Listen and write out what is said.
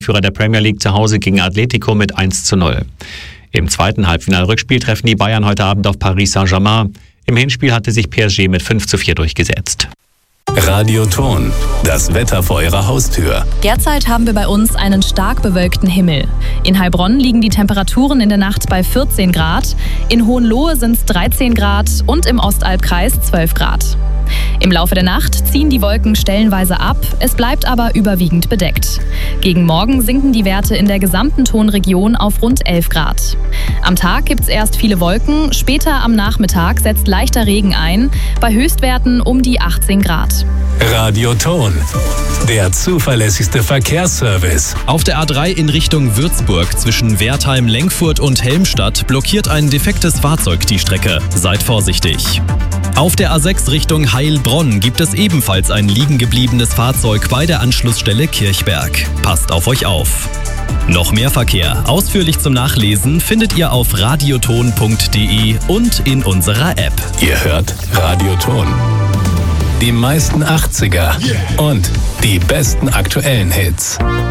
Führer der Premier League zu Hause gegen Atletico mit 1:0. Im zweiten Halbfinal-Rückspiel treffen die Bayern heute Abend auf Paris Saint-Germain. Im Hinspiel hatte sich PSG mit 5:4 durchgesetzt. Radioton, das Wetter vor Ihrer Haustür. Derzeit haben wir bei uns einen stark bewölkten Himmel. In Heilbronn liegen die Temperaturen in der Nacht bei 14 Grad, in Hohenlohe sind es 13 Grad und im Ostalbkreis 12 Grad. Im Laufe der Nacht ziehen die Wolken stellenweise ab, es bleibt aber überwiegend bedeckt. Gegen Morgen sinken die Werte in der gesamten Tonregion auf rund 11 Grad. Am Tag gibt es erst viele Wolken, später am Nachmittag setzt leichter Regen ein, bei Höchstwerten um die 18 Grad. Radioton, der zuverlässigste Verkehrsservice. Auf der A3 in Richtung Würzburg zwischen Wertheim, Lenkfurt und Helmstadt blockiert ein defektes Fahrzeug die Strecke. Seid vorsichtig. Auf der A6 Richtung Heilbronn gibt es ebenfalls ein liegen gebliebenes Fahrzeug bei der Anschlussstelle Kirchberg. Passt auf euch auf. Noch mehr Verkehr, ausführlich zum Nachlesen, findet ihr auf radioton.de und in unserer App. Ihr hört Radioton. Die meisten 80er und die besten aktuellen Hits.